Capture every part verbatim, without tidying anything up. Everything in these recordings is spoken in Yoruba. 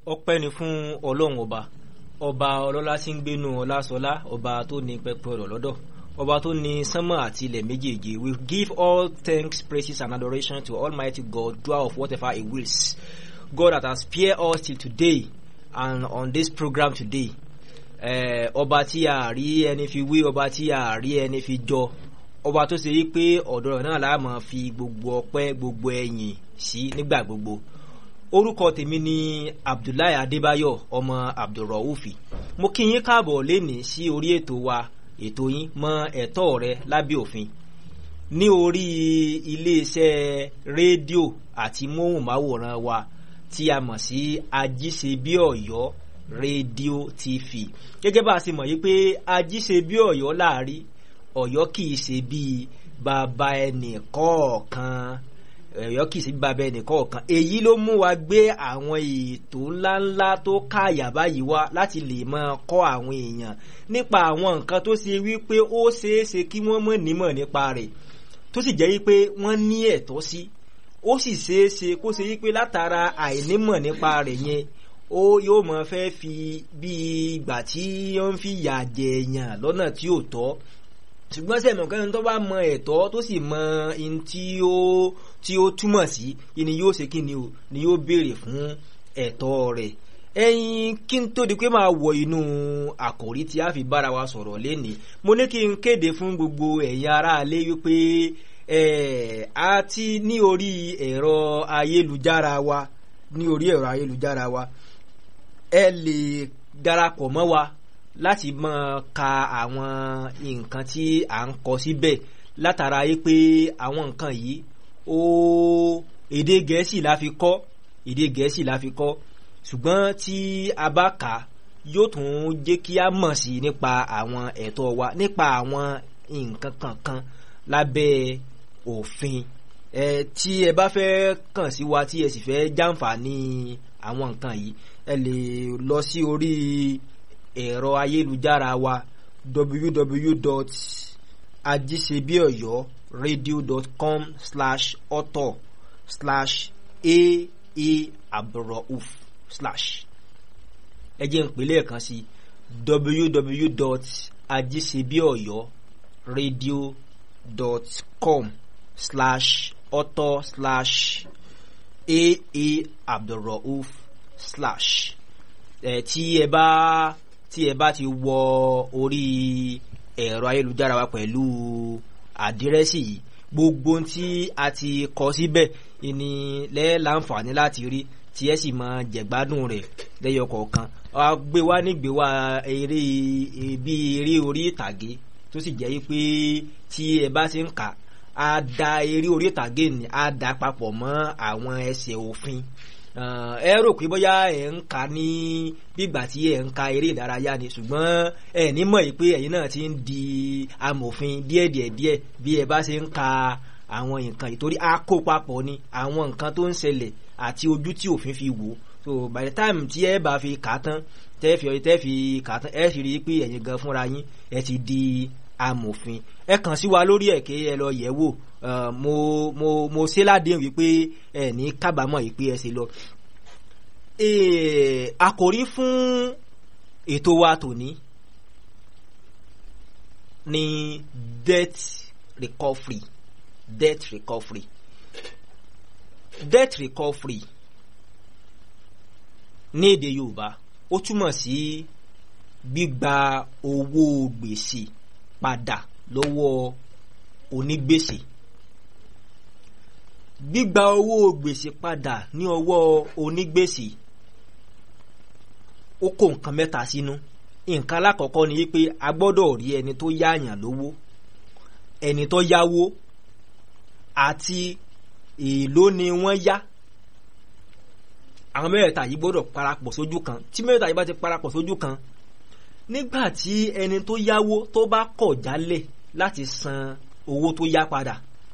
ọpẹ́ ni fún Ọlọ́run ọba ọba ọlọ́lá tí ń gbénu ọlásọlá ọba tó ní pẹpẹ ọ̀rọ̀ lọ́dọ̀ ọba tó ní sánmọ̀ àti ilẹ̀ méjèèjì. We give all thanks, praises and adoration to Almighty God, doer of whatever He wills. God that has spared us till today and on this program today. Ọba tí a rí ẹni fi wí, ọba tí a rí ẹni fi jọ, ọba tó ṣe yí pé ọ̀dọ̀ náà la máa fi gbogbo ọpẹ́ gbogbo ẹ̀yìn sí nígbà gbogbo. Orúkọ tèmi ni Abdullahi Adébáyọ̀ ọmọ Abdulraufi. Mo kí yín káàbọ̀ lénìí sí orí ètò wa, ètò yín mọ ẹ̀tọ́ rẹ lábẹ́ òfin, ní orí iléeṣẹ́ rédíò àti móhùnmáwòrán wa tí a mọ̀ sí Ajíṣebíọ̀yọ́ rédíò T V. Gẹ́gẹ́ bá a ṣe mọ̀ yí pé Ajíṣebíọ̀yọ́ láàrí Ọ̀yọ́ kìí ṣe bí bàbá ẹnì kọ̀ọ̀kan, Ọ̀yọ́ kìí ṣe bí bàbá ẹnì kọ̀ọ̀kan. Èyí ló mú wa gbé àwọn ètò ńláńlá tó káyà báyìí wá láti lè máa kọ́ àwọn èèyàn nípa àwọn nǹkan tó ṣe wípé ó ṣeéṣe kí wọ́n mọ̀ nímọ̀ nípa rẹ̀, tó sì jẹ́ wípé wọ́n ní ẹ̀tọ́ sí, ó sì ṣeéṣe kó ṣe wípé látara àìnímọ̀ nípa rẹ̀ yẹn ó yóò máa fẹ́ fi bí ìgbà tí wọ́n fi yà jẹ èèyàn lọ́nà tí ò tọ́. Ṣùgbọ́n sẹ́mi ọ̀kan tó bá mọ ẹ̀tọ́ tó sì mọ in tí ó tí ó túmọ̀ sí, ni yóò ṣe kí ni o ni yóò béèrè fún ẹ̀tọ́ rẹ̀. Ẹ̀yin kí n tó di pé máa wọ inú àkòrí tí a fi bára wa sọ̀rọ̀ lénìí, mo ní kí n kéde fún gbogbo ẹ̀yin aráalé wípé ẹ̀ a ti ní orí ẹ̀rọ ayélujára wa ní orí ẹ̀rọ ayélujára wa ẹ lè darapọ̀ mọ́ wa láti máa ka àwọn nǹkan tí à ń kọ síbẹ̀, látara yí pé àwọn nǹkan yìí ó èdè Gẹ̀ẹ́sì la fi kọ èdè Gẹ̀ẹ́sì la fi kọ ṣùgbọ́n tí a bá kà yóò tún jẹ́ kí a mọ̀ sí nípa àwọn ẹ̀tọ́ wa, nípa àwọn nǹkan kankan lábẹ́ òfin. ẹ tí ẹ bá fẹ́ kàn sí wa tí ẹ sì fẹ́ jàǹfààní àwọn nǹkan yìí, ẹ lè lọ sí orí ẹ̀rọ ayélujára wa w w w dot ajisebiyoyo radio dot com slash author slash aa abdulrauf slash. ẹ jẹ́ n pè lẹ́ẹ̀kan sí w w w dot ajisebiyoyo radio dot com slash author slash aa abdulrauf slash. ẹ tí ẹ bá tí ẹ bá ti wọ orí ẹ̀rọ ayélujára wa pẹ̀lú àdírẹ́sì yìí, gbogbo tí a ti kọ síbẹ̀ ni lẹ́ láǹfààní láti rí tí ẹ sì máa jẹ̀gbádùn rẹ̀ lẹ́yọ kọ̀ọ̀kan. a gbé wá nígbé wá eré bí eré orí ìtàgé tó sì jẹ́ pé tí ẹ bá ti ń kà á da eré orí ìtàgé ni á da papọ̀ mọ́ àwọn ẹsẹ̀ òfin. ẹ rò pé bóyá ẹ ń ka ní bígbà tí ẹ ń ka eré ìdárayá ni, ṣùgbọ́n ẹ ní mọ̀ yìí pé ẹ̀yin náà ti ń di amòfin díẹ̀díẹ̀díẹ̀ bí ẹ bá ṣe ń ka àwọn nǹkan yìí, torí a kó papọ̀ ni àwọn nǹkan tó ń ṣẹlẹ̀ àti ojú tí òfin fi wò. So by the time tí ẹ bá fi kà á tán tẹ́ fi tẹ́ fi kà á tán, ẹ sì rí i pé ẹ̀yin gan fúnra yín ẹ ti di amòfin. Ẹ kàn sí wa lórí ẹ̀ kí ẹ lọ yẹ̀ wò. Uh, mo mo mo ṣe ládéhùn wípé ẹ ní kábàámọ̀ yìí pé ẹ ṣe lọ. Eh, àkòrí fún ètò wa tòní ní debt recovery. debt recovery debt recovery ní èdè Yorùbá ó túmọ̀ sí gbígba owó gbèsè padà lọ́wọ́ onígbèsè. Gbígba owó gbèsè padà ní ọwọ́ onígbèsè ó kó nǹkan mẹ́ta sínú. Nǹkan alákọ̀ọ́kọ́ ni wípé a gbọ́dọ̀ rí ẹni tó yáàyàn lówó, ẹni tó yáwó, àti èló ni wọ́n yá. Àwọn mẹ́ta yìí gbọ́dọ̀ parapọ̀ sójú kan. Tí mẹ́ta yìí bá ti parapọ̀ sójú kan, nígbà tí ẹni tó yáwó tó bá kọ̀ jálẹ̀ láti san owó tó yá padà,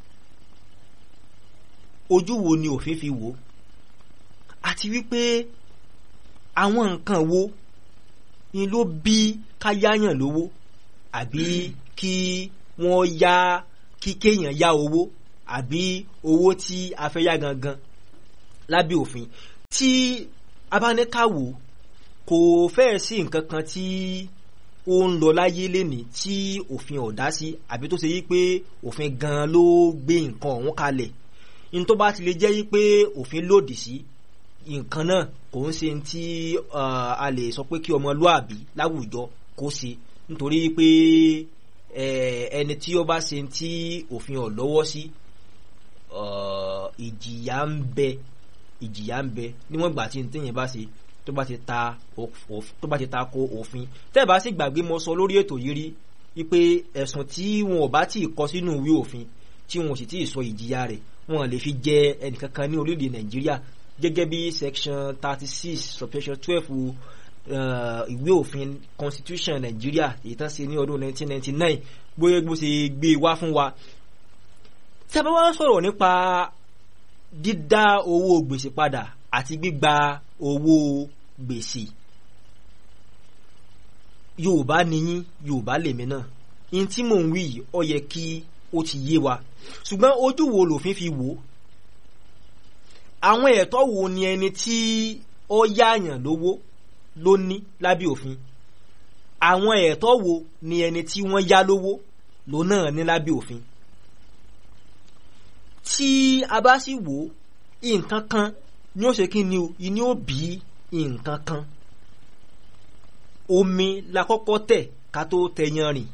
ojú wo ni òfin fi wò, àti wípé àwọn nǹkan wo ni ló bí ká yáyàn lówó àbí kí wọ́n yá kí kéèyàn yá owó àbí owó tí a fẹ́ yá gangan lábẹ́ òfin. Tí abáníkàwò kò fẹ́ẹ̀ sí nǹkan kan tí ó ń lọ láyé lénìí tí òfin ò dá sí àbí tó ṣe yí pé òfin gan ló gbé nǹkan ọ̀hún kalẹ̀. In tó bá ti lè jẹ́ yí pé òfin lòdì sí nǹkan náà kò ń ṣe tí a lè sọ pé kí ọmọlúàbí láwùjọ kó ṣe, nítorí pé ẹni tí ó bá ṣe tí òfin ò lọ́wọ́ sí ìjìyà ń bẹ ìjìyà ń bẹ níwọ̀n ìgbà tí téèyàn bá ṣe tó bá ti ta tó bá ti ta ko òfin. tẹ́ẹ̀ bá sì gbàgbé mo sọ lórí ètò yìí rí wípé ẹ̀sùn tí wọn ò bá tí ì kọ sínú ìwé òfin tí wọn ò sì tí ì sọ ìjìyà rẹ̀ wọn lè fi jẹ ẹnìkankan ní orílẹ̀-èdè Nàìjíríà gẹ́gẹ́ bí section thirty six subsection twelve ìwé òfin constitution Nàìjíríà èyí tán ṣe ní ọdún nineteen ninety nine bóyá bó ṣe gbé wá fún wa. tí a bá wá sọ̀rọ̀ nípa dídá owó gbèsè padà àti gbígba owó gbèsè, Yorùbá nìyí Yorùbá lèmi náà, in tí mò ń wí yìí ó yẹ kí ó ti yé wa, ṣùgbọ́n ojú wo lòfin fi wò? àwọn ẹ̀tọ́ wo ni ẹni tí ó yáàyàn lówó ló ní lábẹ́ òfin? àwọn ẹ̀tọ́ wo ni ẹni tí wọ́n yá lówó ló náà ní lábẹ́ òfin? tí a bá sì wò nǹkan kan ní ó ṣe kí ni o ní ó bí nǹkan kan. omi la kọ́kọ́ tẹ̀ ká tó tẹyan rìn,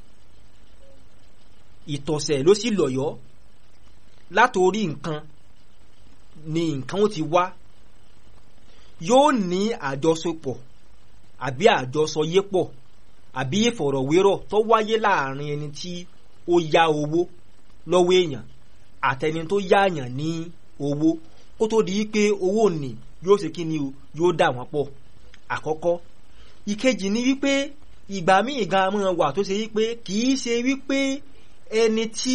ìtọ̀sẹ̀ ló sì lọ̀yọ́. látorí nǹkan ni nǹkan ó ti wá, yóò ní àjọṣepọ̀ àbí àjọsọyépọ̀ àbí ìfọ̀rọ̀wérọ̀ tó wáyé láàrin ẹni tí ó yá owó lọ́wọ́ èèyàn àtẹni tó yáàyàn ní owó kó tó di pé owó ní yóò ṣe kí ni o yóò dà wọ́n pọ̀. àkọ́kọ́. ìkejì ni wípé ìgbà míì gan máa wà tó ṣe wípé kì í ṣe wípé ẹni tí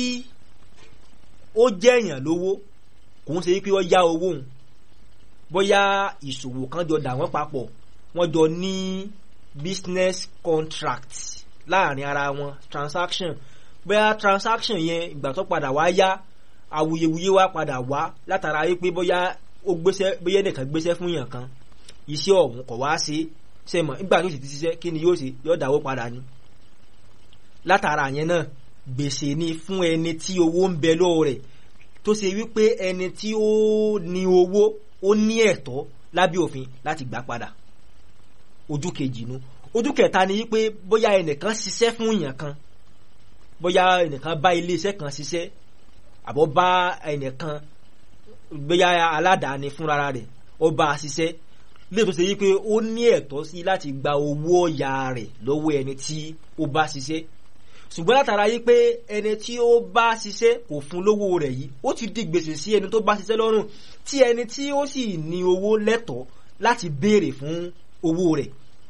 ó jẹ́yàn lówó kò ń ṣe wípé ó yá owó òun, bóyá ìṣòwò kan jọ dà wọ́n papọ̀, wọ́n jọ ní business contract láàrin ara wọn, transaction. bóyá transaction yẹn ìgbà tó padà wá yá awuyewuye wá padà wá látara wípé bóyá ó gbéṣẹ́ bóyá ẹnìkan gbéṣẹ́ fún yàn kan, iṣẹ́ ọ̀hún kò wá ṣe ṣe mọ̀ nígbà tó sì ti ṣiṣẹ́ kí ni yóò ṣe, yóò dáwó padà ni. látara yẹn náà gbèsè ni fún ẹni tí owó ń bẹ lọ́wọ́ rẹ̀, tó ṣe wípé ẹni tí ó ní owó ó ní ẹ̀tọ́ lábẹ́ òfin láti gbà padà. ojú kejì nu. ojú kẹta ni wípé bóyá ẹnìkan ṣiṣẹ́ fún yàn kan, bóyá ẹnìkan bá ilé iṣẹ́ kan ṣiṣẹ́ àbọ̀ bá ẹnìkan bóyá aládàáni fúnra rẹ̀ ó bá a ṣiṣẹ́, lè tó ṣe wípé ó ní ẹ̀tọ́ sí láti gba owó ọ̀yà rẹ̀ lọ́wọ́ ẹni tí ó bá ṣiṣẹ́. ṣùgbọ́n látara yí pé ẹni tí ó bá ṣiṣẹ́ kò fún lówó rẹ̀ yìí, ó ti di gbèsè sí ẹni tó bá ṣiṣẹ́ lọ́rùn, tí ẹni tí ó sì ní owó lẹ́tọ̀ọ́ láti béèrè fún owó rẹ̀,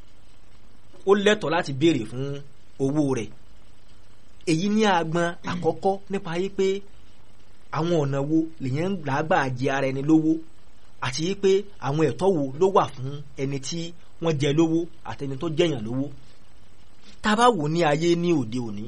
ó lẹ́tọ̀ọ́ láti béèrè fún owó rẹ̀. èyí ní agbọn àkọ́kọ́ nípa yí pé àwọn ọ̀nà wo lèyàn gbàgbà jẹ ara ẹni lówó, àti yí pé àwọn ẹ̀tọ́ wo ló wà fún ẹni tí wọ́n jẹ lówó àtẹni tó jẹyàn lówó. tá a bá wò ní ayé ní òde òní,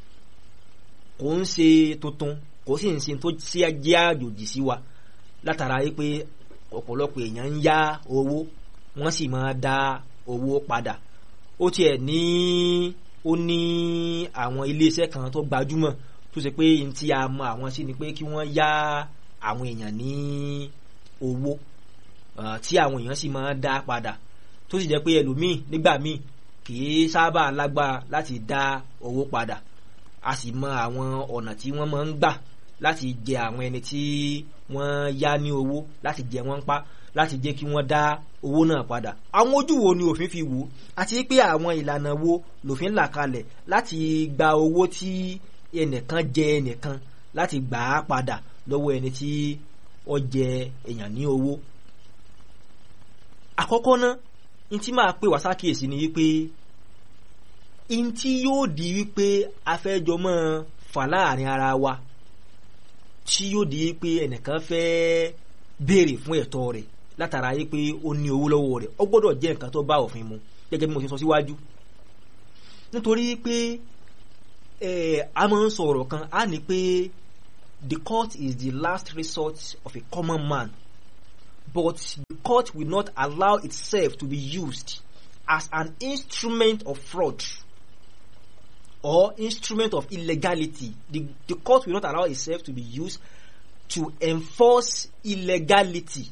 kò ń ṣe tuntun, kò sì ń ṣe tó sí jẹ́ àjòjì sí wa, látara yí pé ọ̀pọ̀lọpọ̀ èèyàn ń yá owó wọ́n sì máa dá owó padà. ó tiẹ̀ ní ó ní àwọn iléeṣẹ́ kan tó gbajúmọ̀ tó ṣe pé n tí a mọ àwọn sí ni pé kí wọ́n yá àwọn èèyàn ní owó tí àwọn èèyàn sì máa dá padà, tó sì jẹ́ pé ẹlòmíì nígbà míì kìí sábà lágbára láti dá owó padà. a sì mọ àwọn ọ̀nà tí wọ́n máa ń gbà láti jẹ àwọn ẹni tí wọ́n yá ní owó, láti jẹ wọ́n pa, láti jẹ́ kí wọ́n dá owó náà padà. àwọn ojú wo ni òfin fi wò, àti pé àwọn ìlànà wo lòfin là kalẹ̀ láti gba owó tí ẹnìkan jẹ ẹnìkan láti gbà á padà lọ́wọ́ ẹni tí ó jẹ èèyàn ní owó. àkọ́kọ́ náà in tí máa pè wá sákìyèsí ni wípé in tí yóò di wípé afẹ́jọ mọ́ fà láàrin ara wa, tí yóò di wípé ẹnìkan fẹ́ béèrè fún ẹ̀tọ́ rẹ̀ látara wípé ó ní owó lọ́wọ́ rẹ̀, ó gbọ́dọ̀ jẹ́ nǹkan tó bá òfin mu gẹ́gẹ́ bí mo ṣe sọ síwájú. nítorí pé a máa ń sọ̀rọ̀ kan á ní pé the court is the last resort of a common man but the court will not allow itself to be used as an instrument of fraud or instrument of illegality. The, the court will not allow itself to be used to enforce illegality.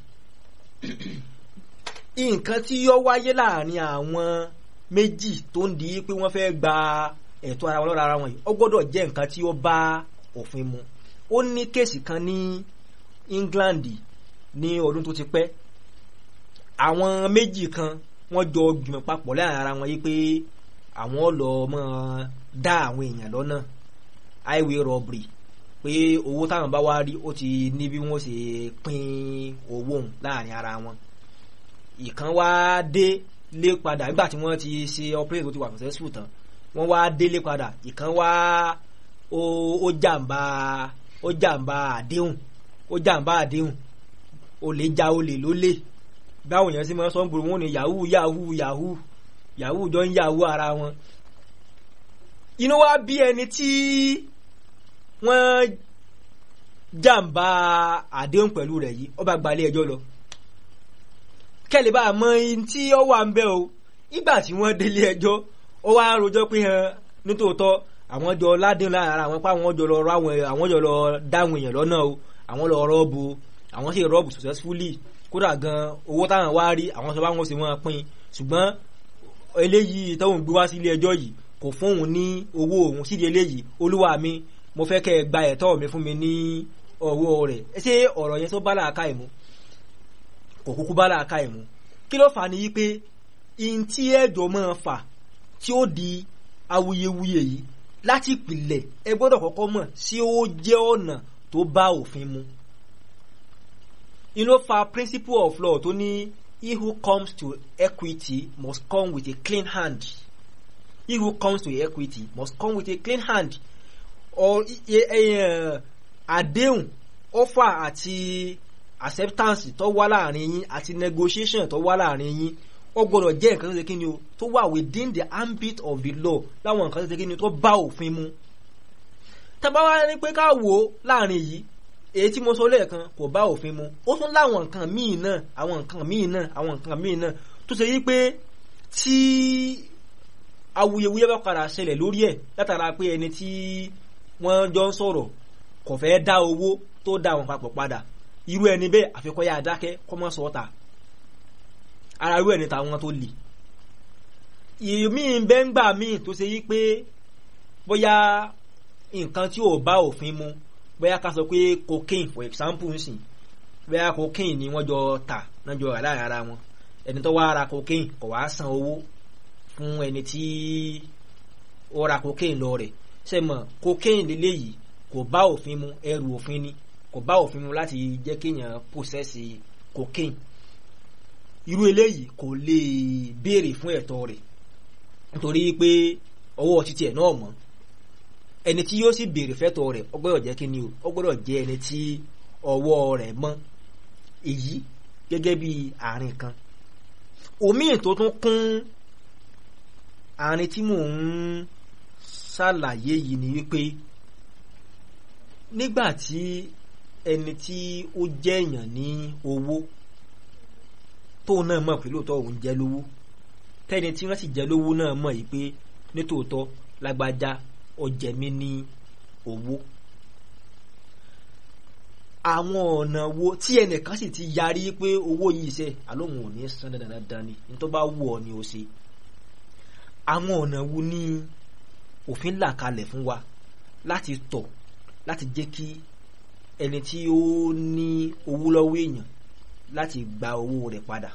Nǹkan tí yóò wáyé láàrin àwọn méjì tó ń di pé wọ́n fẹ́ gba ẹ̀tọ́ ara wọn lọ́dọ̀ ara wọn yìí, ó gbọ́dọ̀ jẹ́ nǹkan tí ó bá òfin mu. Ó ní kéèsì kan ní England ní ọdún tó ti pẹ́. Àwọn méjì kan wọ́n jọ gbìmọ̀ papọ̀ láàrin ara wọn yìí pé àwọn lọ mọ́ dá àwọn èèyàn lọ́nà, highway robbery, pé owó táwọn bá wá rí ó ti ní bí wọ́n ṣe pín owó òun láàrin ara wọn. Ìkan wá dé lé padà nígbà tí wọ́n ti ṣe operation tó ti wà successful tán, wọ́n wá délé padà. Ìkan wá ó ó jàǹbá ó jàǹbá àdéhùn ó jàǹbá àdéhùn olè já olè lólè. Báwo yẹn sì máa sọ ń gbòòrò wọn ni yahoo yahoo yahoo yahoo jọ ń yahoo ara wọn. Inú wá bí ẹni tí wọ́n jàǹbá àdéhùn pẹ̀lú rẹ̀ yìí, ó bá gbalé ẹjọ́ lọ. Kẹ́lẹ̀ bá mọ in tí ó wà ń bẹ o. Ìgbà tí wọ́n délé ẹjọ́, ó wá rojọ́ pé hàn nítòótọ́ àwọn jọ ládéhùn láàrin ara wọn pa àwọn jọ lọ rọ àwọn àwọn jọ lọ dáhùn èèyàn lọ́nà o, àwọn lọ rọ́ọ̀bù, àwọn sì rọ́ọ̀bù successfully. Kódà gan owó táwọn wá rí àwọn sọ bá wọn sì wọ́n pín, ṣùgbọ́n eléyìí tóun gbé wá sí ilé ẹjọ́ yìí kò fún òun ní owó òun. Sídìí eléyìí, olúwa mi, mo fẹ́ kẹ́ ẹ gba ẹ̀tọ́ mi fún mi ní ọwọ́ rẹ̀. Ṣé ọ̀rọ̀ yẹn tó bá làákàyè mu? Kò kúkú bá làákàyè mu. Kí ló fà ní yí pé in tí ẹjọ́ máa fà tí ó di awuyewuye yìí láti ìpìlẹ̀ ẹ gbọ́dọ̀ kọ́kọ́ mọ̀ sí ó jẹ́ ọ̀nà tó bá òfin mu. Inú fa principle of law tó ní he who comes to equity must come with a clean hand. He who comes to equity must come with a clean hand. Or àdéhùn, offer àti acceptance tó wà láàrin yín àti negotiation tó wà láàrin yín, ó gbọ́dọ̀ jẹ́ nǹkan tó ṣe kíni o, tó wà within the ambit of the law, láwọn nǹkan tó ṣe kíni o tó bá òfin mu. Tá bá wá ní pé ká wò láàrin yìí, èyí tí mo sọ lẹ́ẹ̀kan kò bá òfin mu. Ó tún láwọn nǹkan míì náà, àwọn nǹkan míì náà, àwọn nǹkan míì náà tó ṣe yí pé tí awuyewuye bá padà ṣẹlẹ̀ lórí ẹ̀ látara pé ẹni tí wọ́n jọ ń sọ̀rọ̀ kò fẹ́ dá owó tó dá wọn papọ̀ padà, irú ẹni bẹ́ẹ̀ àfikọ́ yá dákẹ́ kọ́ mọ́ sọ́ta. Ara irú ẹni tàwọn tó lè. Ìmí bẹ́ ń gbà míì tó ṣe yí pé bóyá nǹkan tí ò bá òfin mu, bóyá ká sọ pé cocaine for example ń sìn, bóyá cocaine ni wọ́n jọ tà náà jọ rà láàrin ara wọn. Ẹni tó wá ra cocaine kò wá san owó fún ẹni tí ó ra cocaine lọ rẹ̀. Ṣé mọ̀ cocaine lélẹ́yìí kò bá òfin mu, ẹrù òfin ni, kò bá òfin mu láti jẹ́ kéèyàn possess cocaine. Irú eléyìí kò lè béèrè fún ẹ̀tọ́ rẹ̀ nítorí pé ọwọ́ títí ẹ̀ náà mọ́. Ẹni tí yóò sì béèrè fẹ́tọ́ rẹ̀ ó gbọ́dọ̀ jẹ́ kíni o, ó gbọ́dọ̀ jẹ́ ẹni tí ọwọ́ rẹ̀ mọ́. Èyí gẹ́gẹ́ bí àárín kan. Òmíì tó tún kún àárín tí mò ń ṣàlàyé yìí ni wípé nígbà tí ẹni tí ó jẹ́ èèyàn ní owó tó náà mọ̀ pé lóòótọ́ òun jẹ́ lówó, tẹ́ni tí wọ́n sì jẹ́ lówó náà mọ̀ yìí pé nítòótọ́ lágbájá ó jẹ mí ní owó. Àwọn ọ̀nà wo tí ẹnìkan sì ti yarí pé owó yìí ṣe àlóhùn ò ní san dandan ni, ní tó bá wù ọ́ ni ó ṣe. Àwọn ọ̀nà wo ni òfin là kalẹ̀ fún wa láti tọ̀ láti jẹ́ kí ẹni tí ó ní owó lọ́wọ́ èèyàn láti gba owó rẹ̀ padà?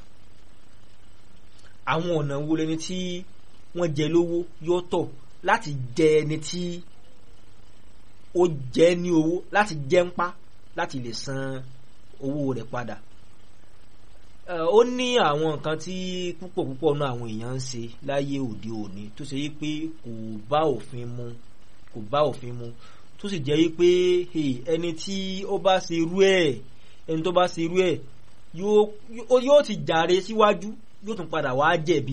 Àwọn ọ̀nà wo lẹni tí wọ́n jẹ lówó yóò tọ̀ láti jẹ ẹni tí ó jẹ ní owó, láti jẹ ń pa láti lè san owó rẹ̀ padà? Ó ní àwọn nǹkan tí púpọ̀ púpọ̀ náà àwọn èèyàn ń ṣe láyé òde òní tó ṣe yí pé kò bá òfin mu, kò bá òfin mu tó sì jẹ́ yí pé ẹni tí ó bá ṣe irú ẹ̀, ẹni tó bá ṣe irú ẹ̀ yóò ti jàre síwájú, yóò tún padà wá jẹ̀bi.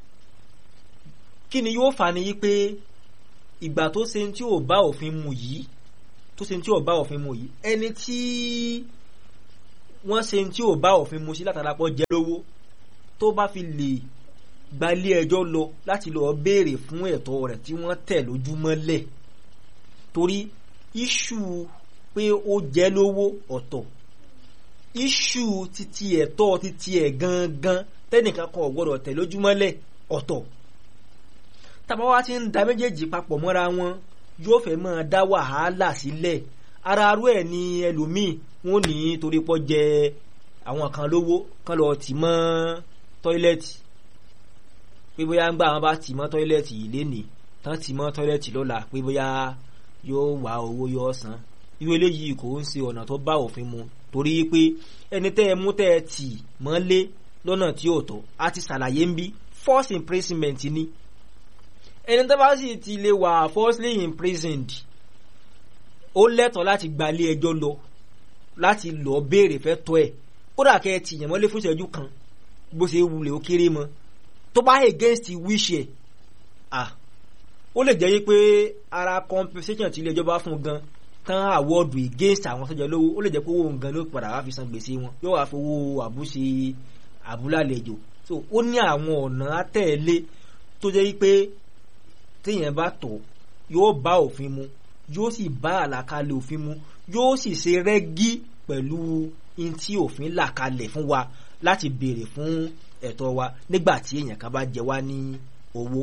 Kí ni yóò fà ní yí pé ìgbà tó ṣe tí ò bá òfin mu yìí, tó ṣe tí ò bá òfin mu yìí, ẹni tí wọ́n ṣe tí ò bá òfin mu sí látara pọ̀ jẹ́ lówó tó bá fi lè gbalé ẹjọ́ lọ láti lọ béèrè fún ẹ̀tọ́ rẹ̀ tí wọ́n tẹ̀ lójúmọ́lẹ̀ torí iṣu pé ó jẹ́ lówó ọ̀tọ̀ iṣu títí ẹ̀tọ́ títí ẹ̀ gangan tẹ́nìkan kan ò gbọ́dọ̀ tẹ̀ lójúmọ́lẹ̀ ọ̀tọ̀ tàbá wá ti ń da méjèèjì papọ̀ mọ́ra wọn yóò fẹ́ máa dá wàhálà sílẹ̀ ara arú ẹ̀ ní ẹlòmíì wọn ní torí pọ́ jẹ àwọn kan lówó kan lọ tì mọ́ tọ́ílẹ̀tì pé bóyá ń gbà wọn bá tì mọ́ tọ́ílẹ̀tì yìí lénìí tán tì mọ́ tọ́ílẹ̀tì lọ́la pé bóyá yóò wá owó yóò san irú eléyìí kò ń ṣe ọ̀nà tó bá òfin mu torí pé ẹni tẹ́ ẹ mú tẹ́ ẹ tì mọ́lé lọ́nà tí ò tọ́ a ti ṣàlàyé ń bí force imprisonment ni ẹni tó bá sì ti lè wà falsely imprisoned ó lẹ́tọ̀ọ́ láti gbalé ẹjọ́ lọ láti lọ béèrè fẹ́ tọ́ ẹ̀ kódà kẹ́ ẹ tìyàn mọ́lé fún ìṣẹ́jú kan bó ṣe wulẹ̀ ó kéré mọ́ tó bá against wish ẹ̀ ah ó lè jẹ́ pé ara compensation tí ilé ẹjọ́ bá fún gan tán àwọ́dù against àwọn sọ́jà lówó ó lè jẹ́ pé owó nǹkan ló padà wá fi san gbèsè wọn yóò wá fowó àbúṣe àbúlálejò so ó ní àwọn ọ̀nà àtẹ̀lé tó jẹ́ pé téèyàn bá tọ̀ yóò bá òfin mu yóò sì bá àlàkalẹ̀ òfin mu yóò sì ṣe rẹ́gí pẹ̀lú in tí òfin là kalẹ̀ fún wa láti béèrè fún ẹ̀tọ́ wa nígbà tí èèyàn kan bá jẹ wá ní owó.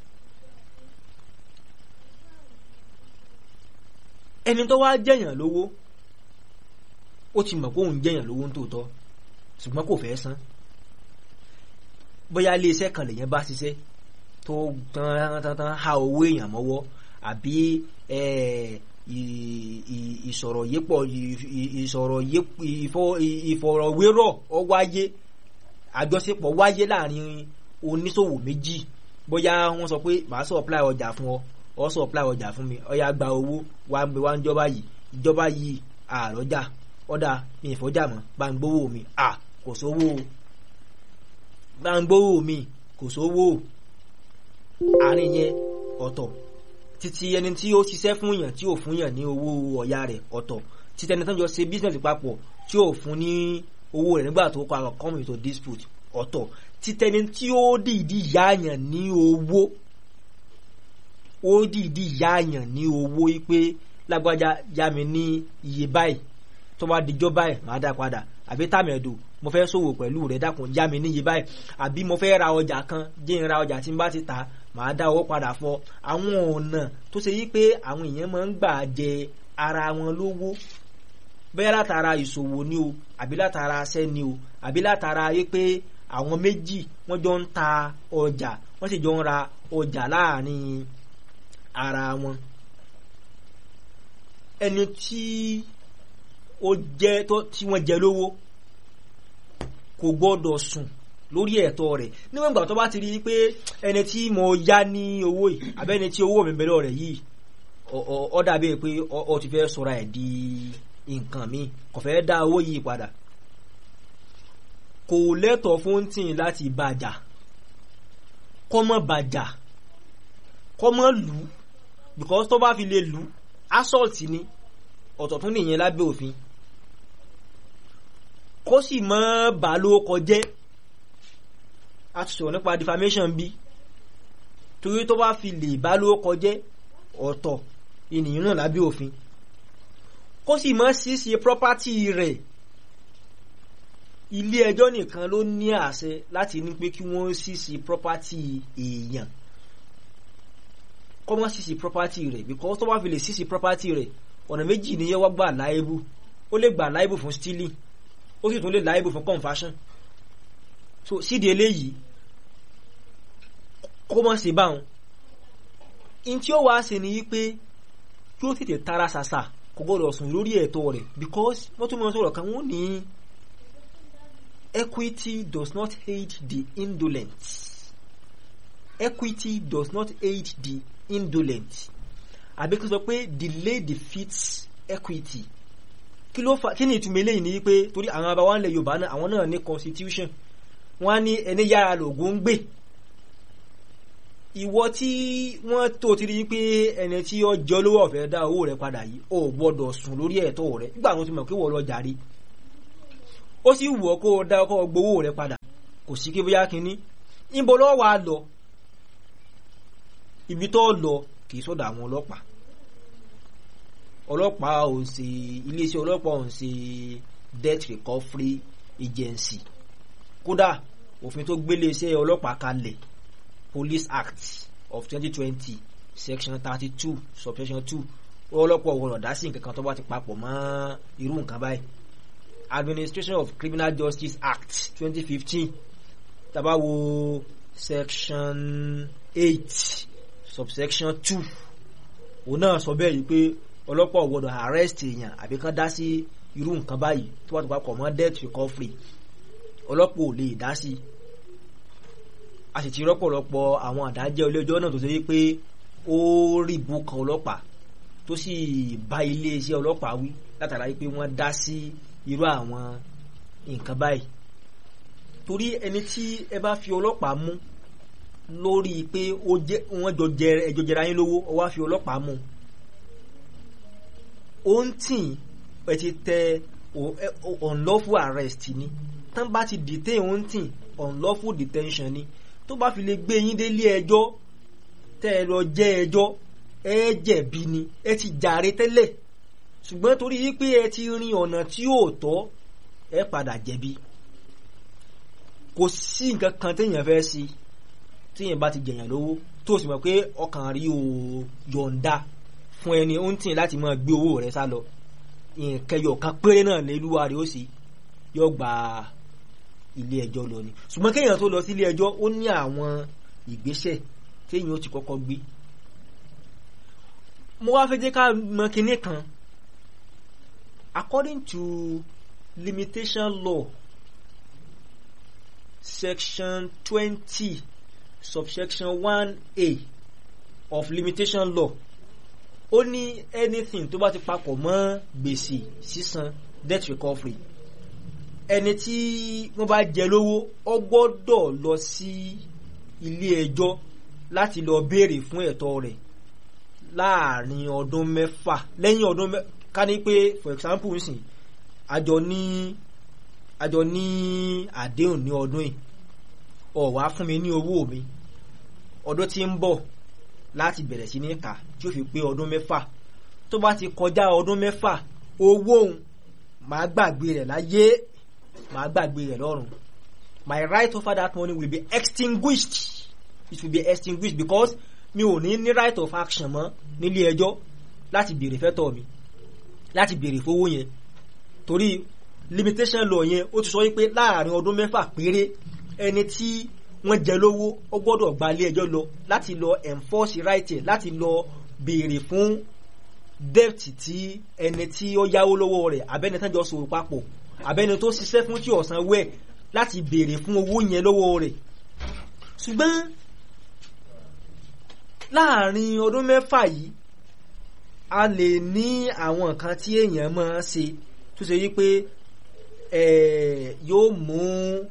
ẹni tó wá jẹ̀yàn lówó ó ti mọ̀ pé òun jẹ̀yàn lówó ń tòótọ́ ṣùgbọ́n kò fẹ́ san bóyá ilé iṣẹ́ kan lèyàn bá ṣiṣẹ́ tó tán tán tán ha owó èèyàn mọ́wọ́ àbí ìsọ̀rọ̀ yépọ̀ ìsọ̀rọ̀ ìfọ̀rọ̀wérọ̀ ó wáyé àjọṣepọ̀ wáyé láàrin oníṣòwò méjì bóyá wọ́n sọ pé màá supply ọjà fún ọ ọ supply ọjà fún mi ó yá gba owó wá ń bẹ wá ń jọba yìí ìjọba yìí àrọ́jà ọ̀dà mi ìfọ́jà mọ́ bá ń gbówó mi à kò sówó bá ń gbówó mi kò sówó àárín yẹn ọ̀tọ̀ títí ẹni tí ó ṣiṣẹ́ fún yàn tí ò fún yàn ní owó ọ̀yà rẹ̀ ọ̀tọ̀ títí ẹni tó ń jọ ṣe business papọ̀ tí ò fún ní owó rẹ̀ nígbà tó kọ àwọn come into dispute ọ̀tọ̀ títí ẹni tí ó dìídì yáàyàn ní owó ó dìídì yáàyàn ní owó pé lágbájá yá mi ní iye báyìí tó bá dijọ́ báyìí màá dá padà àbí tàmẹ̀dù mo fẹ́ ṣòwò pẹ̀lú rẹ̀ dákun yá mi ní iye báyìí àbí mo fẹ́ ra ọjà kan jẹ́ ń ra ọjà tí n bá ti tà màá dá owó padà fún ọ àwọn ọ̀nà tó ṣe yí pé àwọn èèyàn máa ń gbà jẹ ara wọn lówó bẹ́ẹ̀ látara ìṣòwò ni o àbí látara aṣẹ́ ni o àbí látara yí pé àwọn méjì wọ́n jọ ń ta ọjà wọ́n sì jọ ń ra ọjà láàrin ara wọn ẹni tí ó jẹ́ tí wọ́n jẹ lówó kò gbọ́dọ̀ sùn lórí ẹ̀tọ́ rẹ̀ níwọ̀n ìgbà tó bá ti rí pé ẹni tí mo yá ní owó yìí àbẹ́ni tí owó mi bẹ̀rẹ̀ rẹ̀ yìí ó dàbí pé ó ti fẹ́ sọ̀rọ̀ ẹ̀ di nǹkan mi kò fẹ́ dá owó yìí padà kò lẹ́tọ̀ọ́ fún tìǹ láti bàjà kọ́ mọ́ bàjà kọ́ mọ́ lù ú because tó bá fi lè lù ú assault ni ọ̀tọ̀ tún nìyẹn lábẹ́ òfin kó sì mọ́ bà ló kọjẹ́ a ti sọ̀rọ̀ nípa defamation bí torí tó bá fi lè bá ló kọjẹ́ ọ̀tọ̀ ènìyàn náà lábẹ́ òfin kó sì mọ́ ṣíṣe property rẹ̀ ilé ẹjọ́ nìkan ló ní àṣẹ láti ní pé kí wọ́n ṣíṣe property èèyàn kó mọ́ ṣíṣe property rẹ̀ because tó bá fi lè ṣíṣe property rẹ̀ ọ̀nà méjì ni yẹ́ wá gbà láìbù ó lè gbà láìbù fún stealing ó sì tún lè láìbù fún conversion so sídìí eléyìí kó mọ́ sí báwọn in tí ó wá sí ni wípé kí ó tètè tara ṣàṣà kò gbọ́dọ̀ sùn lórí ẹ̀tọ́ rẹ̀ because wọ́n tún mọ́ sọ̀rọ̀ kan wọ́n ní equity does not aid the indolent equity does not aid the indolent àbí kí n sọ pé delay defeats equity kí ló fà kí ni ìtumọ̀ eléyìí ni pé torí àwọn abáwá ńlẹ̀ Yorùbá náà àwọn náà ní constitution wọ́n á ní ẹni yára lògùn ń gbé ìwọ tí wọ́n tó ti rí pé ẹni tí ó jọ lówó ọ̀fẹ́ dá owó rẹ̀ padà yìí ó gbọ́dọ̀ sùn lórí ẹ̀tọ́ rẹ̀ nígbà wọn ti mọ̀ pé wọ́n lọ jàre ó sì wù ọ́ kó o dá ọkọ̀ gbowó rẹ padà kò sí kí bóyá kínní níbo lọ́ọ́ wàá lọ ibi tó lọ kì í sọ̀dọ̀ àwọn ọlọ́pàá ọlọ́pàá ò ń ṣe iléeṣẹ́ ọlọ́pàá ò ń ṣe debt recovery agency kódà òfin tó gbé iléeṣẹ́ ọlọ́pàá kalẹ̀ Police Act of twenty twenty section thirty two subsection two ọlọ́pàá ọ̀wọ́n dá sí nǹkan kan tó bá ti papọ̀ mọ́ irú nǹkan báyìí Administration of Criminal Justice Act twenty fifteen tá bá wo section eight subsection two òun náà sọ bẹ́ẹ̀ yìí pé ọlọ́pàá ọ̀wọ́dọ̀ arrest èèyàn àbí kán dá sí irú nǹkan báyìí tó bá ti papọ̀ mọ́ debt recovery ọlọ́pàá ò lè dá sí a sì ti rọ́pọ̀lọpọ̀ àwọn àdájẹ́ ilé-ẹjọ́ náà tó ṣe wípé ó rí ìbùkún ọlọ́pàá tó sì bá iléeṣẹ́ ọlọ́pàá wí látara wípé wọ́n dá sí irú àwọn nǹkan báyìí torí ẹni tí ẹ bá fi ọlọ́pàá mú lórí pé wọ́n jọ jẹrẹ ẹjọ́ jẹra yín lówó ó wá fi ọlọ́pàá mú ó ń tì ẹ ti tẹ unlawful arrest ni tán bá ti detain ó ń tì unlawful detention ni tó bá fi lè gbé yín délé ẹjọ́ tẹ́ ẹ lọ jẹ́ ẹjọ́ ẹ jẹ̀bi ni ẹ ti jàre tẹ́lẹ̀ ṣùgbọ́n torí wípé ẹ ti rin ọ̀nà tí ò tọ́ ẹ padà jẹ̀bi kò sí nǹkan kan téèyàn fẹ́ sí téèyàn bá ti jẹ̀yàn lówó tó sì mọ̀ pé ọkàn rí o yọ̀ǹda fún ẹni ó ń tì láti máa gbé owó rẹ̀ sá lọ ìkẹyọ̀ kan péré náà lélúwa rẹ̀ ó sì yóò gba ilé ẹjọ́ lọ ni ṣùgbọ́n kéèyàn tó lọ sí ilé ẹjọ́ ó ní àwọn ìgbésẹ̀ téèyàn ó ti kọ́kọ́ gbé mo wá fẹ́ jẹ́ ká mọ̀ kinní kan according to limitation law section twenty subsection one a of limitation law ó ní anything tó bá ti papọ̀ mọ́ gbèsè sísan debt recovery ẹni tí wọ́n bá jẹ lówó ó gbọ́dọ̀ lọ sí ilé ẹjọ́ láti lọ béèrè fún ẹ̀tọ́ rẹ̀ láàrin ọdún mẹ́fà lẹ́yìn ọdún mẹ́fà ká ní pé for example nsìn àjọ ní àjọ ní àdéhùn ní ọdún yìí ó wá fún mi ní owó mi ọdún tí ń bọ̀ láti bẹ̀rẹ̀ sí ní kà tí ó fi pé ọdún mẹ́fà tó bá ti kọjá ọdún mẹ́fà owó òun màá gbàgbé rẹ̀ láyé màá gbàgbé rẹ̀ lọ́run my right over that money will be extinguished it will be extinguished because mi ò ní ní right of action mọ́ nílé ẹjọ́ láti béèrè fẹ́tọ̀ mi láti béèrè fowó yẹn torí limitation law yẹn ó ti sọ wípé láàrin ọdún mẹ́fà péré ẹni tí wọ́n jẹ lówó ó gbọ́dọ̀ gba ilé ẹjọ́ lọ láti lọ enforce right ẹ̀ láti lọ béèrè fún debt tí ẹni tí ó yáwó lọ́wọ́ rẹ̀ abẹ́ni tán jọ sòwò papọ̀ abẹ́ni tó ṣiṣẹ́ fún tí ọ̀sán wẹ̀ láti béèrè fún owó yẹn lọ́wọ́ rẹ̀ ṣùgbọ́n láàrin ọdún mẹ́fà yìí a lè ní àwọn nǹkan tí èèyàn máa ṣe tó ṣe wípé yóò mú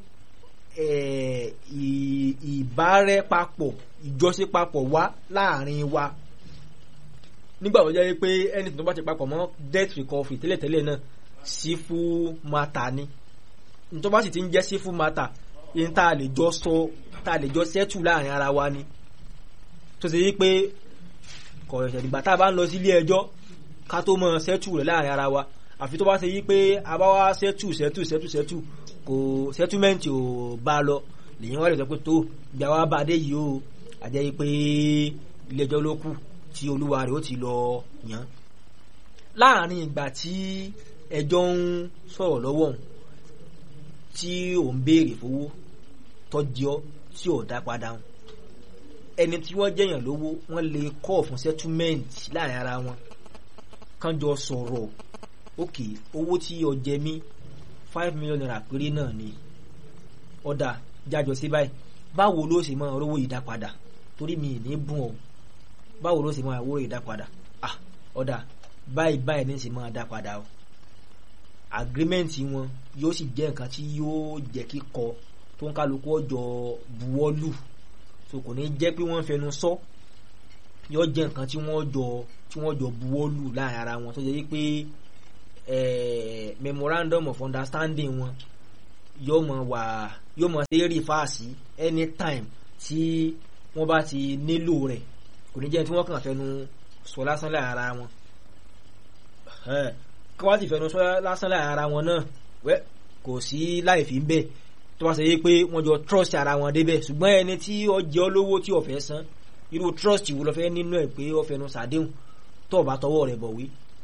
ìbárẹ́papọ̀ ìjọṣepapọ̀ wá láàrin wa nígbà tó jẹ́ pé ẹni tó bá ti papọ̀ mọ́ debt recovery tẹ́lẹ̀tẹ́lẹ̀ náà civil matter ni nítorí bá sì ti ń jẹ́ civil matter yẹn tá a lè jọ sọ tá a lè jọ settle láàrin ara wa ni tó ṣe wípé kọ̀ọ̀ṣẹ̀ nígbà tá a bá ń lọ sí ilé ẹjọ́ ká tó mọ settle rẹ̀ láàrin ara wa àfi tó bá ṣe wípé a bá wá settle settle settle settle kò settlement ò bá lọ lèyìn wá lè sọ pé tó gbà wá bá dé yìí o àjẹ́ yìí pé ilé ẹjọ́ ló kù tí olúwa rẹ̀ ó ti lọ yàn láàrin ìgbà tí ẹjọ́ ń sọ̀rọ̀ lọ́wọ́ tí ò ń béèrè fowó tọ́jọ́ tí ò dá padà ẹni tí wọ́n jẹ̀yàn lówó wọ́n lè call fún settlement láàrin ara wọn kán jọ sọ̀rọ̀ òkè owó tí ó jẹ mí five million naira péré náà ni ọ̀dà jájọ sí báyìí báwo ló ṣe máa rówó ìdápadà torí mi ì ní bùn ọ́ báwo ló ṣe máa rówó ìdápadà ah ọ̀dà báyìí báyìí ní ṣe máa dá padà o agreement wọn yóò sì jẹ́ nǹkan tí yóò jẹ́ kíkọ tó ń kálukú ọjọ́ buwọ́lù so kò ní jẹ́ pé wọ́n fẹnu sọ yóò jẹ́ nǹkan tí wọ́n jọ tí wọ́n jọ buwọ́lù láàrin ara wọn tó jẹ́ pé memorandum of understanding wọn yóò mọ̀ wà yóò mọ̀ sí rìfáàsì anytime tí wọ́n bá ti nílò rẹ̀ kò ní jẹ́ tí wọ́n kàn fẹnu sọ lásán láàrin ara wọn kí wọ́n sì fẹnu sọ lásán láàrin ara wọn náà wẹ́ kò sí láì fi ń bẹ̀ tó bá ṣe yé pé wọ́n jọ trust ara wọn débẹ̀ ṣùgbọ́n ẹni tí ó jẹ́ olówó tí ó fẹ́ san irú trust wo ló fẹ́ nínú ẹ̀ pé ó fẹnu sàdéhùn tó bá tọwọ́ rẹ̀ bọ̀wé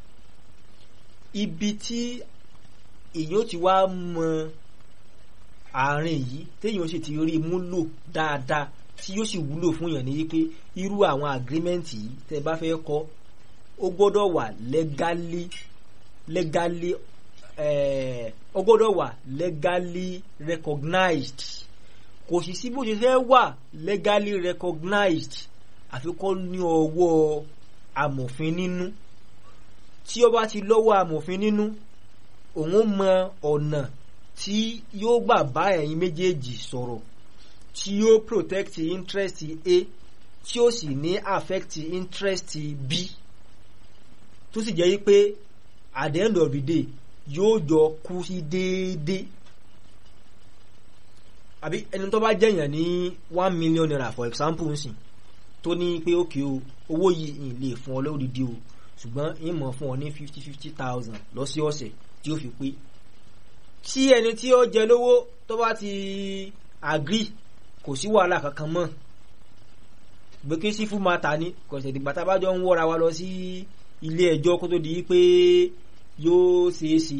ibi tí èyàn ti wá mọ àárín yìí téèyàn sì ti rí múlò dáadáa tí yóò sì wúlò fún yàn ní wípé irú àwọn agreement yìí tẹ́ bá fẹ́ kọ ó gbọ́dọ̀ wà legally legally eh, ó gbọ́dọ̀ wà legally recognized kò sì sí bó ṣe fẹ́ wà legally recognized àfi kó ní ọwọ́ amòfin nínú tí ó bá ti lọ́wọ́ amòfin nínú òun mọ ọ̀nà tí yóò gbà bá ẹ̀yin méjèèjì sọ̀rọ̀ tí yóò protect interest A tí ó sì ní affect interest B tó sì jẹ́ pé at the end of the day yóò jọ kú sí déédéé àbí ẹni tó bá jẹ̀yàn ní one million naira for example nsìn tó ní pé ókè o owó yìí lè fún ọ lódìdí o ṣùgbọ́n ìmọ̀ fún ọ ní fifty fifty thousand lọ́sọ̀ọ̀sẹ̀ tí ó fi pé tí ẹni tí ó jẹ lówó tó bá ti agree kò sí wàhálà kankan mọ́ gbẹ́kẹ́ sí fún mata ní kọ̀sẹ̀ dìgbà tá bá jọ ń wọ́ra wa lọ sí ilé ẹjọ́ kó tó di pé yóò ṣeé ṣe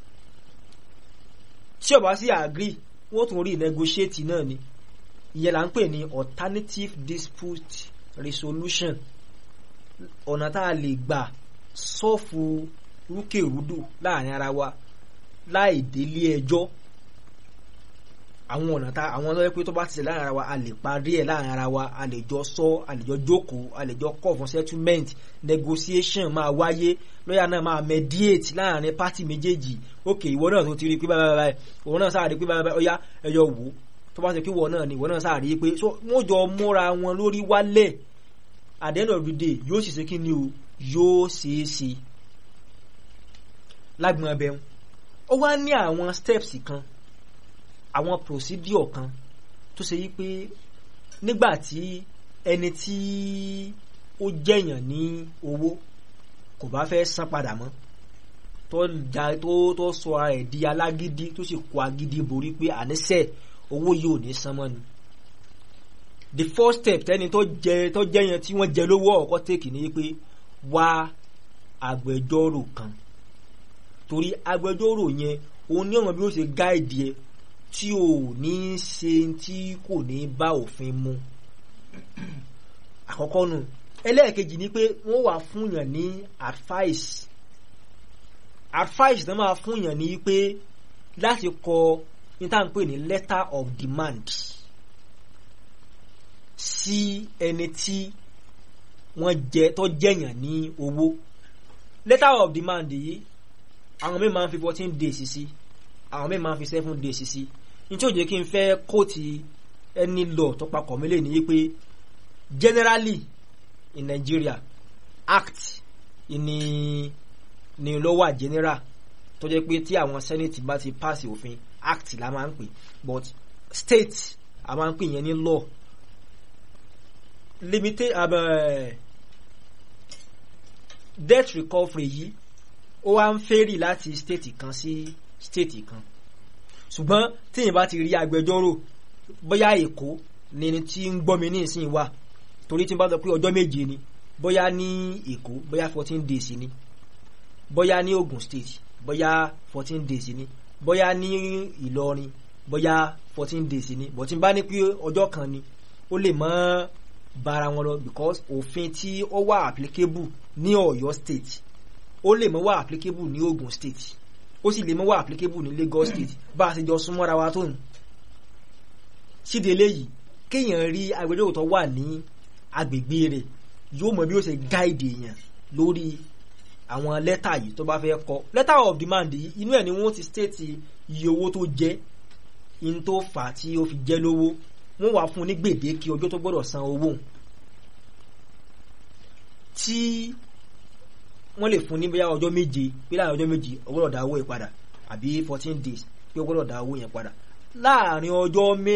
tí ó bá sí agree wọ́n tún rí negotiate náà ni ìyẹn là ń pè ní alternative dispute resolution ọ̀nà tá a lè gbà sọ́ọ̀fù rúkèrúdò láàrin ara wa láì délé ẹjọ́ àwọn ọ̀nà tá àwọn ọ̀nà pé tó bá ti ṣe láàrin ara wa a lè parí ẹ̀ láàrin ara wa a lè jọ sọ a lè jọ jókòó a lè jọ call for settlement negotiation máa wáyé lọ́yà náà máa mediate láàrin pátì méjèèjì ok ìwọ náà tó ti rí pé báyìí báyìí ìwọ náà sáà rí pé báyìí báyìí ọ̀yá ẹ̀yọ wò tó bá ṣe kí ìwọ náà ni ìwọ náà sáà rí pé wọ́n jọ múra wọn lórí wálẹ̀ at the end of the day yóò sì ṣe kí ni o yóò ṣeé ṣe lágbọn abẹ ó wá ní àwọn steps kan àwọn procedure kan tó ṣe yí pé nígbà tí ẹni tí ó jẹ̀yàn ní owó kò bá fẹ́ san padà mọ́ tó ja tó tó sọ ara ẹ̀ di alágídí tó sì kó agídí borí pé àníṣe owó yìí ò ní san mọ́ ni the first step tẹ́ni tó jẹ tó jẹ̀yàn tí wọ́n jẹ lówó ọ̀kọ́ tèkì ní pé wá agbẹjọ́rò kan torí agbẹjọ́rò yẹn òun ní ọ̀nà bí ó ṣe gáìdì ẹ tí ò ní ṣe tí kò ní bá òfin mu àkọ́kọ́ nù ẹlẹ́ẹ̀kejì ni pé wọ́n wà fúnyàn ní advice advice náà máa fúnyàn ní pé láti kọ ní tá à ń pè ní letter of demand sí ẹni tí wọ́n jẹ tó jẹ̀yàn ní owó letter of demand yìí àwọn mẹ́rin máa ń fi fourteen days sí àwọn mẹ́rin máa ń fi seven days sí ní tí ó jẹ́ kí n fẹ́ kóòtì ẹni lọ tó papọ̀ mílẹ̀ ní pé generally in Nigeria act ní ní lọ́wọ́ general tó jẹ́ pé tí àwọn senate bá ti pass òfin act la máa ń pè but state a máa ń pè yẹn ní law limited uh, debt recovery yìí ó wá ń fẹ́rì láti state kan sí state kan ṣùgbọ́n tíyìn bá ti rí agbẹjọ́rò bóyá Èkó ni tí ń gbọ́ mi ní ìsìn wà torí tí n bá sọ pé ọjọ́ méje ni bóyá ní Èkó bóyá fourteen days ni bóyá ní Ogun State bóyá fourteen days ni bóyá ní Ìlọrin bóyá fourteen days ni but tí n bá ní pé ọjọ́ kan ni ó lè mọ́ bára wọn lọ because òfin tí ó wà applicable ní Ọ̀yọ́ State ó lè mọ́ wà applicable ní Ogun State ó sì lè mọ́ wà applicable ní Lagos State bá a ṣe jọ súnmọ́ra wa tó nù síde léyìí kéèyàn rí agbẹjọ́rò tó wà ní agbègbè rẹ̀ yóò mọ̀ bí ó ṣe guide èèyàn lórí àwọn lẹ́tà yìí tó bá fẹ́ kọ letter of demand yìí inú ẹ̀ ni wọ́n ti state iye owó tó jẹ́ in tó fà tí ó fi jẹ́ lówó wọ́n wà fún ní gbèdéke ọjọ́ tó gbọ́dọ̀ san owó tí wọ́n lè fún ní bóyá ọjọ́ méje bí láàrin ọjọ́ méje ó gbọ́dọ̀ dá owó ìpadà àbí fourteen days pé ó gbọ́dọ̀ dá owó yẹn padà láàrin ọjọ́ mé